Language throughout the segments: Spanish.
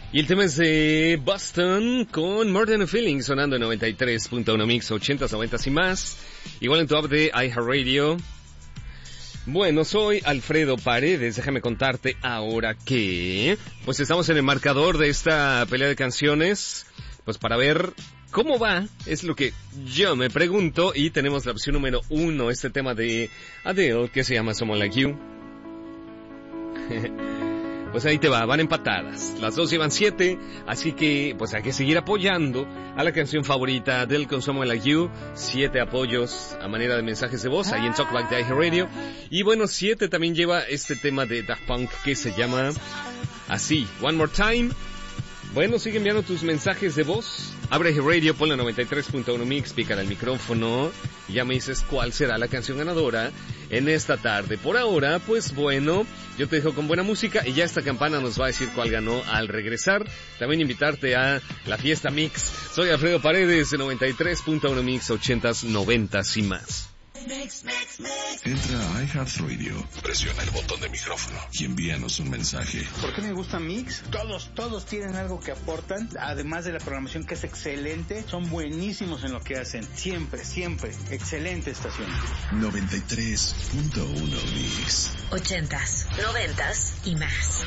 Y el tema es de Boston con More Than a Feeling, sonando en 93.1 Mix, 80s, 90s y más. Igual en tu app de iHeartRadio. Bueno, soy Alfredo Paredes. Déjame contarte ahora que pues estamos en el marcador de esta pelea de canciones, pues para ver cómo va, es lo que yo me pregunto. Y tenemos la opción número 1, este tema de Adele que se llama Someone Like You. Pues ahí te va, van empatadas. Las dos llevan 7, así que pues hay que seguir apoyando a la canción favorita del Consumo Like You. 7 apoyos a manera de mensajes de voz ahí en Talkback de iHeartRadio. Y bueno, 7 también lleva este tema de Daft Punk que se llama así, One More Time. Bueno, sigue enviando tus mensajes de voz. Abre iHeartRadio, ponle 93.1 Mix, pícale al micrófono y ya me dices cuál será la canción ganadora en esta tarde. Por ahora, pues bueno, yo te dejo con buena música y ya esta campana nos va a decir cuál ganó al regresar. También invitarte a la fiesta Mix. Soy Alfredo Paredes de 93.1 Mix, 80s, 90s y más. Entra a iHeartRadio, presiona el botón de micrófono y envíanos un mensaje. ¿Por qué me gusta Mix? Todos tienen algo que aportan, además de la programación que es excelente, son buenísimos en lo que hacen, siempre, excelente estación. 93.1 Mix. 80s, 90s y más.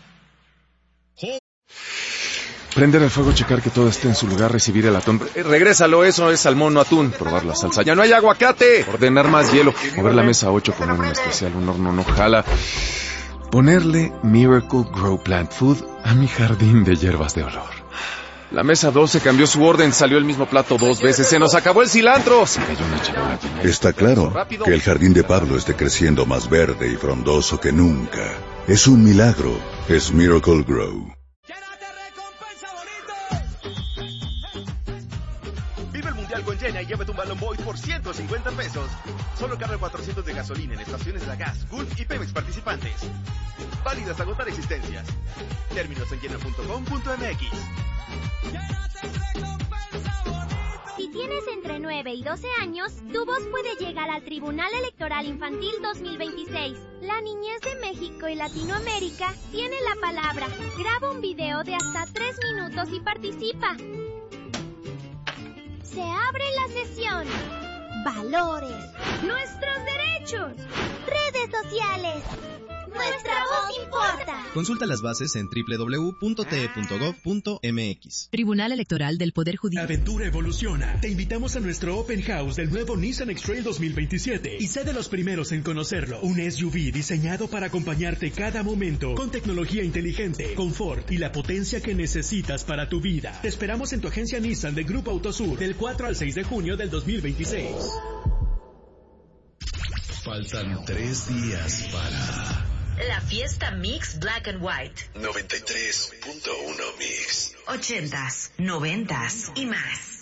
Prender el fuego, checar que todo esté en su lugar, recibir el atún. Regrésalo, eso es salmón, no atún. Probar la salsa. ¡Ya no hay aguacate! Ordenar más hielo. Mover la mesa 8, poner un especial, un horno no jala. Ponerle Miracle Grow Plant Food a mi jardín de hierbas de olor. La mesa 12 cambió su orden, salió el mismo plato 2 veces. ¡Se nos acabó el cilantro! Se cayó una charola. Está claro que el jardín de Pablo esté creciendo más verde y frondoso que nunca. Es un milagro. Es Miracle Grow. Con Jenna y llévate un Balloon Boy por 150 pesos. Solo carga 400 de gasolina en estaciones de la Gas, Gulf y Pemex participantes. Válido hasta agotar existencias. Términos en jenna.com.mx. Si tienes entre 9 y 12 años, tu voz puede llegar al Tribunal Electoral Infantil 2026. La niñez de México y Latinoamérica tiene la palabra. Graba un video de hasta 3 minutos y participa. Se abre la sesión. Valores. Nuestros derechos. Redes sociales. Nuestra voz importa. Consulta las bases en www.te.gov.mx. Tribunal Electoral del Poder Judicial. La aventura evoluciona. Te invitamos a nuestro Open House del nuevo Nissan X-Trail 2027 y sé de los primeros en conocerlo. Un SUV diseñado para acompañarte cada momento con tecnología inteligente, confort y la potencia que necesitas para tu vida. Te esperamos en tu agencia Nissan de Grupo Autosur del 4 al 6 de junio del 2026. Faltan 3 días para la fiesta Mix Black and White. 93.1 Mix. 80s, 90s y más.